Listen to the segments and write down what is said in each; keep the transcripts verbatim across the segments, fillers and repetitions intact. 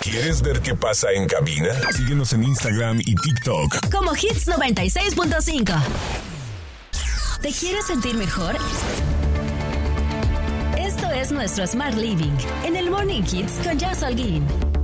¿Quieres ver qué pasa en cabina? Síguenos en Instagram y TikTok como Hits noventa y seis punto cinco. ¿Te quieres sentir mejor? Esto es nuestro Smart Living en el Morning Hits con Jazz Holguín.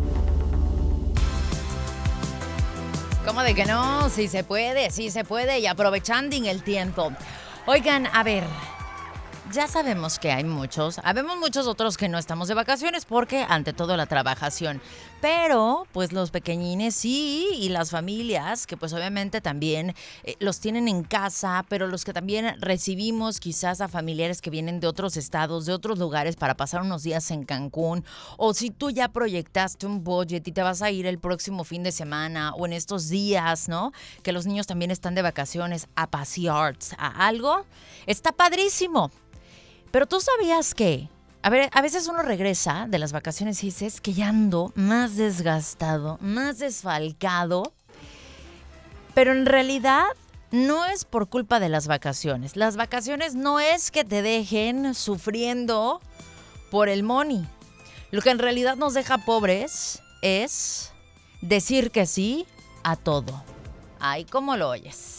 ¿Cómo de que no? Sí se puede, sí se puede, y aprovechando el tiempo. Oigan, a ver, ya sabemos que hay muchos, habemos muchos otros que no estamos de vacaciones porque ante todo la trabajación, pero pues los pequeñines sí, y las familias que pues obviamente también eh, los tienen en casa, pero los que también recibimos quizás a familiares que vienen de otros estados, de otros lugares para pasar unos días en Cancún, o si tú ya proyectaste un budget y te vas a ir el próximo fin de semana o en estos días, ¿no? Que los niños también están de vacaciones a pasear, a algo, está padrísimo. Pero tú sabías que, a ver, a veces uno regresa de las vacaciones y dices que ya ando más desgastado, más desfalcado, pero en realidad no es por culpa de las vacaciones. Las vacaciones no es que te dejen sufriendo por el money. Lo que en realidad nos deja pobres es decir que sí a todo. Ay, ¿cómo lo oyes?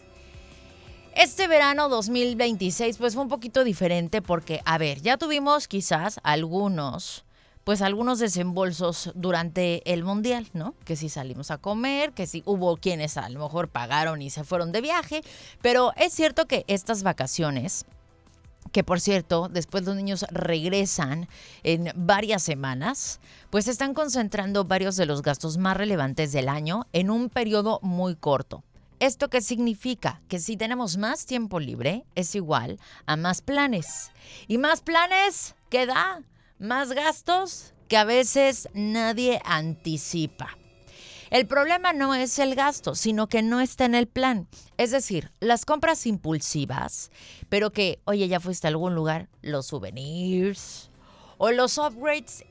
Este verano dos mil veintiséis pues fue un poquito diferente porque, a ver, ya tuvimos quizás algunos, pues algunos desembolsos durante el Mundial, ¿no? Que si salimos a comer, que si hubo quienes a lo mejor pagaron y se fueron de viaje, pero es cierto que estas vacaciones, que por cierto, después los niños regresan en varias semanas, pues están concentrando varios de los gastos más relevantes del año en un periodo muy corto. ¿Esto qué significa? Que si tenemos más tiempo libre es igual a más planes. Y más planes, ¿qué da? Más gastos que a veces nadie anticipa. El problema no es el gasto, sino que no está en el plan. Es decir, las compras impulsivas, pero que, oye, ya fuiste a algún lugar, los souvenirs o los upgrades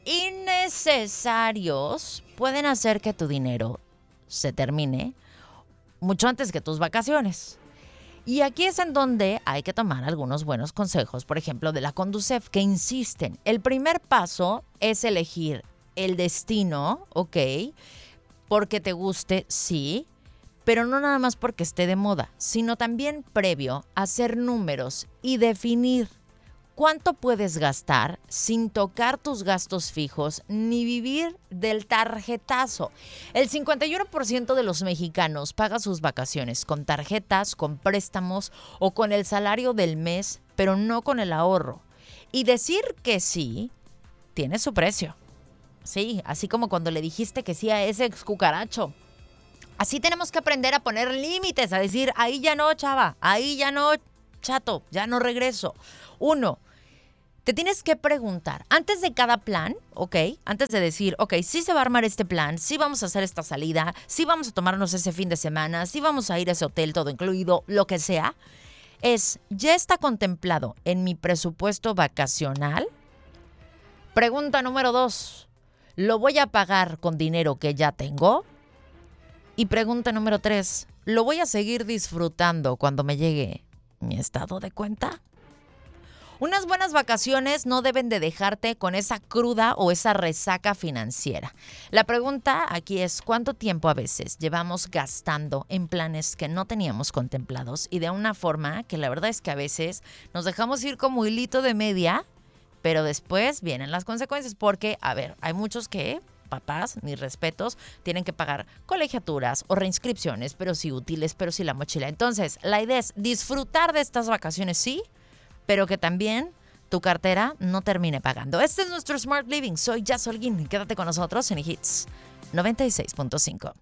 innecesarios pueden hacer que tu dinero se termine mucho antes que tus vacaciones. Y aquí es en donde hay que tomar algunos buenos consejos, por ejemplo, de la Conducef, que insisten. El primer paso es elegir el destino, ¿ok? Porque te guste, sí, pero no nada más porque esté de moda, sino también previo a hacer números y definir cuánto puedes gastar sin tocar tus gastos fijos ni vivir del tarjetazo. El cincuenta y uno por ciento de los mexicanos paga sus vacaciones con tarjetas, con préstamos o con el salario del mes, pero no con el ahorro. Y decir que sí tiene su precio. Sí, así como cuando le dijiste que sí a ese ex cucaracho. Así tenemos que aprender a poner límites, a decir, ahí ya no, chava, ahí ya no, chato, ya no regreso. Uno, te tienes que preguntar, antes de cada plan, ¿ok? Antes de decir, ok, sí se va a armar este plan, sí vamos a hacer esta salida, sí vamos a tomarnos ese fin de semana, sí vamos a ir a ese hotel, todo incluido, lo que sea, es, ¿ya está contemplado en mi presupuesto vacacional? Pregunta número dos, ¿lo voy a pagar con dinero que ya tengo? Y pregunta número tres, ¿lo voy a seguir disfrutando cuando me llegue mi estado de cuenta? Unas buenas vacaciones no deben de dejarte con esa cruda o esa resaca financiera. La pregunta aquí es, ¿cuánto tiempo a veces llevamos gastando en planes que no teníamos contemplados y de una forma que la verdad es que a veces nos dejamos ir como hilito de media, pero después vienen las consecuencias? Porque, a ver, hay muchos que, papás, mis respetos, tienen que pagar colegiaturas o reinscripciones, pero sí útiles, pero sí la mochila. Entonces, la idea es disfrutar de estas vacaciones, sí, pero que también tu cartera no termine pagando. Este es nuestro Smart Living. Soy Jazz Holguín. Quédate con nosotros en Hits noventa y seis punto cinco.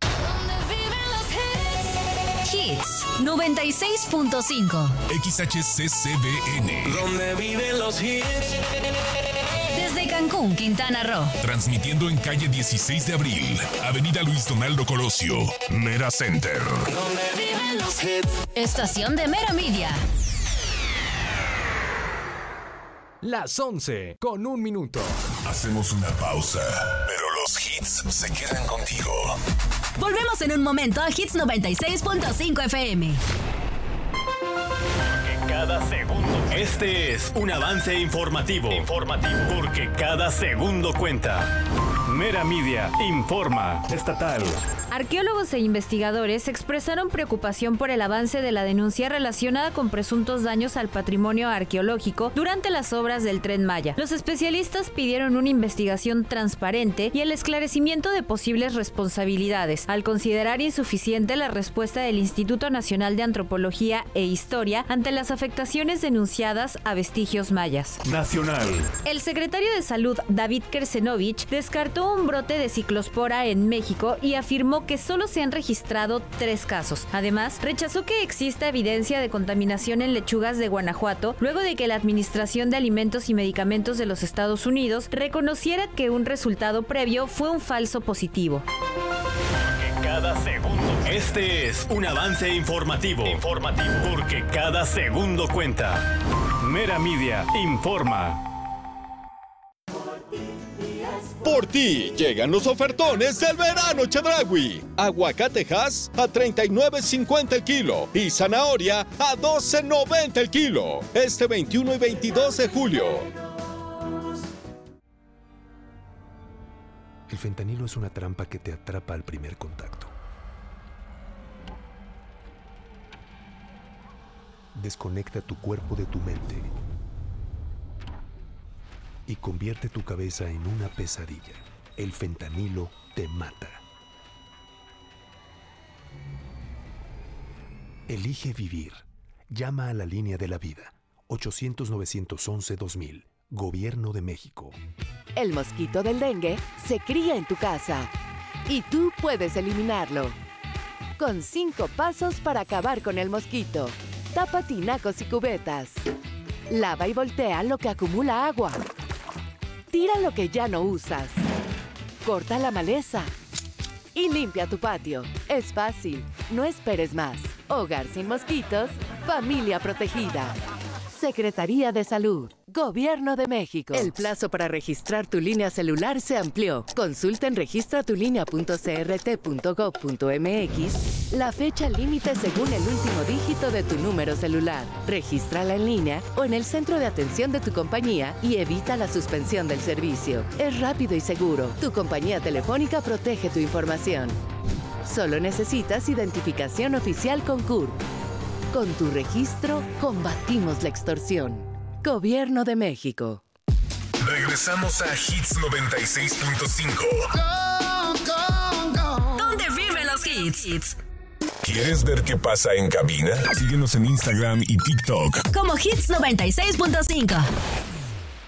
Hits noventa y seis punto cinco. X H C C B N. Donde viven los hits. Desde Cancún, Quintana Roo. Transmitiendo en calle dieciséis de abril, Avenida Luis Donaldo Colosio, Mera Center. Donde viven los hits. Estación de Mera Media. Las once con un minuto. Hacemos una pausa, pero los hits se quedan contigo. Volvemos en un momento a Hits noventa y seis punto cinco F M. Porque cada segundo Este es un avance informativo. Informativo. Porque cada segundo cuenta. Mera Media informa. Estatal. Arqueólogos e investigadores expresaron preocupación por el avance de la denuncia relacionada con presuntos daños al patrimonio arqueológico durante las obras del Tren Maya. Los especialistas pidieron una investigación transparente y el esclarecimiento de posibles responsabilidades, al considerar insuficiente la respuesta del Instituto Nacional de Antropología e Historia ante las afectaciones denunciadas a vestigios mayas. Nacional. El secretario de Salud, David Kersenovich, descartó un brote de ciclospora en México y afirmó que solo se han registrado tres casos. Además, rechazó que exista evidencia de contaminación en lechugas de Guanajuato, luego de que la Administración de Alimentos y Medicamentos de los Estados Unidos reconociera que un resultado previo fue un falso positivo. Cada segundo. Este es un avance informativo. Informativo. Porque cada segundo cuenta. Mera Media informa. Por ti llegan los ofertones del verano Chedraui. Aguacate Hass a treinta y nueve cincuenta el kilo y zanahoria a doce noventa el kilo. Este veintiuno y veintidós de julio. El fentanilo es una trampa que te atrapa al primer contacto. Desconecta tu cuerpo de tu mente y convierte tu cabeza en una pesadilla. El fentanilo te mata. Elige vivir. Llama a la línea de la vida. ochocientos, novecientos once, dos mil. Gobierno de México. El mosquito del dengue se cría en tu casa y tú puedes eliminarlo. Con cinco pasos para acabar con el mosquito. Tapa tinacos y cubetas. Lava y voltea lo que acumula agua. Tira lo que ya no usas. Corta la maleza. Y limpia tu patio. Es fácil. No esperes más. Hogar sin mosquitos. Familia protegida. Secretaría de Salud. Gobierno de México. El plazo para registrar tu línea celular se amplió. Consulta en registra tu línea punto c r t punto gov punto m x la fecha límite según el último dígito de tu número celular. Regístrala en línea o en el centro de atención de tu compañía y evita la suspensión del servicio. Es rápido y seguro. Tu compañía telefónica protege tu información. Solo necesitas identificación oficial con C U R P. Con tu registro, combatimos la extorsión. Gobierno de México. Regresamos a Hits noventa y seis punto cinco. ¿Dónde viven los hits? ¿Quieres ver qué pasa en cabina? Síguenos en Instagram y TikTok como Hits noventa y seis punto cinco.